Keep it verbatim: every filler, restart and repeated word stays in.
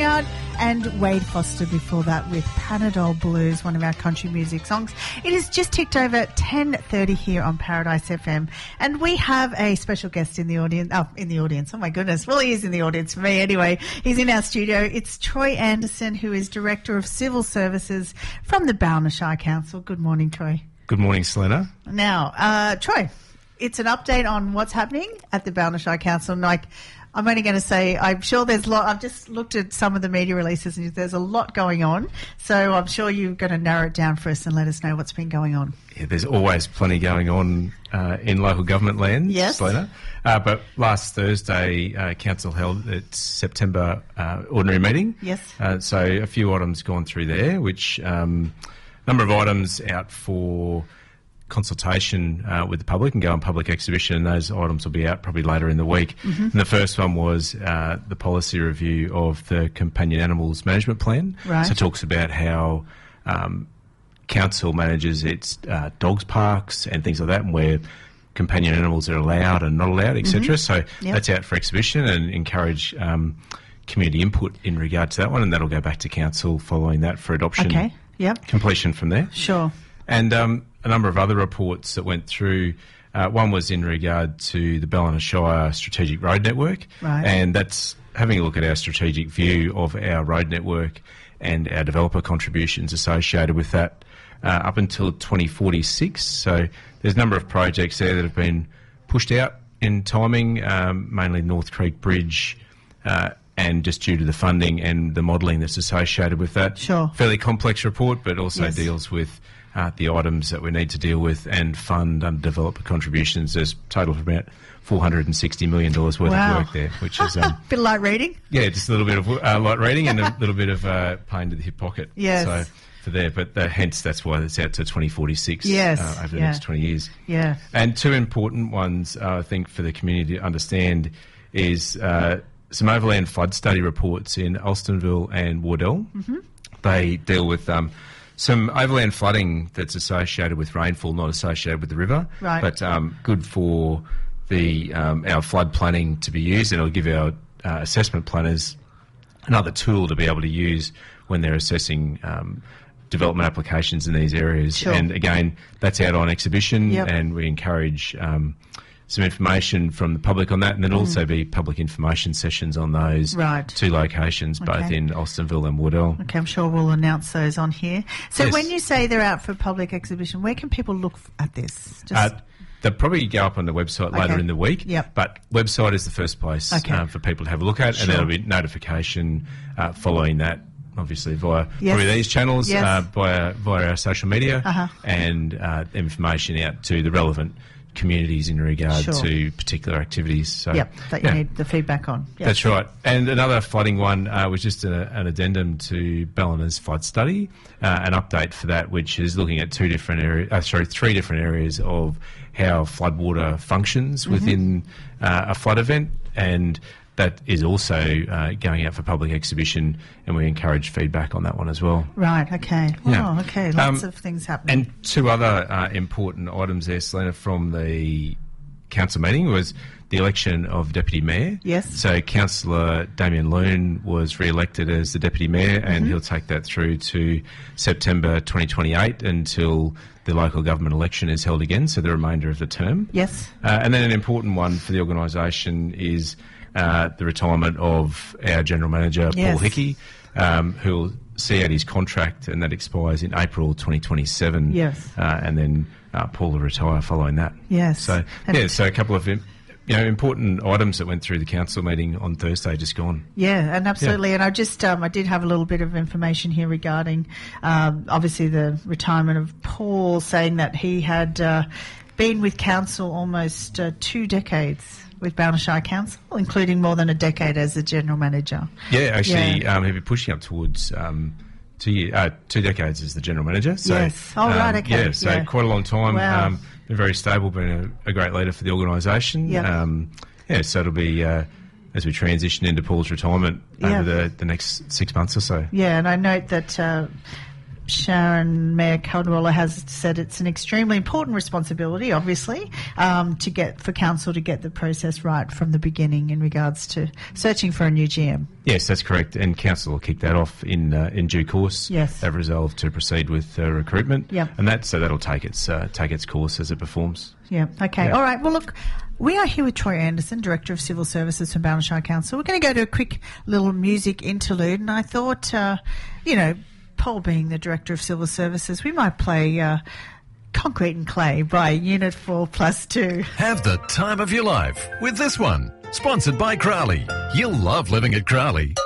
Vineyard, and Wade Foster before that with Panadol Blues, one of our country music songs. It has just ticked over ten thirty here on Paradise F M, and we have a special guest in the audience. Oh, in the audience. Oh, my goodness. Well, he is in the audience for me anyway. He's in our studio. It's Troy Anderson, who is Director of Civil Services from the Ballina Shire Council. Good morning, Troy. Good morning, Selena. Now, uh, Troy, it's an update on what's happening at the Ballina Shire Council. Like, I'm only going to say, I'm sure there's a lot. I've just looked at some of the media releases and there's a lot going on. So I'm sure you're going to narrow it down for us and let us know what's been going on. Yeah, there's always plenty going on uh, in local government land, yes. Selena. Uh, but last Thursday, uh, Council held its September uh, ordinary meeting. Yes. Uh, so a few items gone through there, which um, number of items out for consultation uh, with the public and go on public exhibition, and those items will be out probably later in the week. Mm-hmm. And the first one was uh, the policy review of the Companion Animals Management Plan. Right. So it talks about how um, council manages its uh, dogs parks and things like that, and where companion animals are allowed and not allowed, et cetera. Mm-hmm. So yep. that's out for exhibition, and encourage um, community input in regard to that one, and that'll go back to council following that for adoption. Okay. Yep. Completion from there. Sure. And um, a number of other reports that went through. Uh, one was in regard to the Ballina Shire Strategic Road Network. Right. And that's having a look at our strategic view of our road network and our developer contributions associated with that uh, up until twenty forty-six. So there's a number of projects there that have been pushed out in timing, um, mainly North Creek Bridge, uh, and just due to the funding and the modelling that's associated with that. Sure. Fairly complex report, but also yes. deals with Uh, the items that we need to deal with and fund under developer contributions. There's a total of about four hundred sixty million dollars worth wow. of work there, which is... Um, bit of light reading? Yeah, just a little bit of uh, light reading and a little bit of uh, pain to the hip pocket. Yes. So for there, but uh, hence that's why it's out to twenty forty-six yes. uh, over the yeah. next twenty years. Yeah. And two important ones, uh, I think, for the community to understand is uh, some overland flood study reports in Alstonville and Wardell. Mm-hmm. They deal with... Um, some overland flooding that's associated with rainfall, not associated with the river, right. but um, good for the um, our flood planning to be used, and it'll give our uh, assessment planners another tool to be able to use when they're assessing um, development applications in these areas. Sure. And again, that's out on exhibition, yep. and we encourage um, some information from the public on that, and there'll mm. also be public information sessions on those right. two locations, okay. both in Alstonville and Wardell. Okay, I'm sure we'll announce those on here. So yes. when you say they're out for public exhibition, where can people look at this? Just Uh, they'll probably go up on the website okay. later in the week, yep. but website is the first place okay. uh, for people to have a look at, sure. and there'll be notification uh, following that, obviously via yes. probably these channels, yes. uh, via, via our social media, uh-huh. and uh, information out to the relevant communities in regard sure. to particular activities. So, yep, that you yeah. need the feedback on. Yep. That's right. And another flooding one uh, was just a, an addendum to Ballina's flood study, uh, an update for that, which is looking at two different areas, uh, sorry, three different areas of how floodwater functions mm-hmm. within uh, a flood event, and that is also uh, going out for public exhibition, and we encourage feedback on that one as well. Right, okay. Yeah. Oh, okay, lots um, of things happening. And two other uh, important items there, Selena, from the council meeting was the election of Deputy Mayor. Yes. So Councillor Damien Loon was re-elected as the Deputy Mayor, and mm-hmm. he'll take that through to September twenty twenty-eight until the local government election is held again, so the remainder of the term. Yes. Uh, and then an important one for the organisation is Uh, the retirement of our General Manager, yes. Paul Hickey, um, who will see out his contract, and that expires in April twenty twenty-seven. Yes. Uh, and then uh, Paul will retire following that. Yes. So, and yeah, so a couple of you know, important items that went through the council meeting on Thursday just gone. Yeah, and absolutely. Yeah. And I just, um, I did have a little bit of information here regarding, um, obviously, the retirement of Paul, saying that he had uh, been with council almost uh, two decades. With Ballina Shire Council, including more than a decade as the General Manager. Yeah, actually, yeah. Um, he'll be pushing up towards um, two, year, uh, two decades as the General Manager. So, yes. Oh, um, right, okay. Yeah, so yeah. quite a long time. Wow. Um, been very stable, been a, a great leader for the organisation. Yep. Um, yeah, so it'll be, uh, as we transition into Paul's retirement yeah. over the, the next six months or so. Yeah, and I note that... Uh, Sharon Mayor Caldwell has said it's an extremely important responsibility, obviously, um, to get for council to get the process right from the beginning in regards to searching for a new G M. Yes, that's correct, and council will kick that off in uh, in due course. Yes, they've resolved to proceed with uh, recruitment. Yep. and that so that'll take its uh, take its course as it performs. Yeah. Okay. Yeah. All right. Well, look, we are here with Troy Anderson, Director of Civil Services from Ballinshire Council. We're going to go to a quick little music interlude, and I thought, uh, you know, Paul being the Director of Civil Services, we might play uh, Concrete and Clay by Unit four plus two. Have the time of your life with this one. Sponsored by Crowley. You'll love living at Crowley.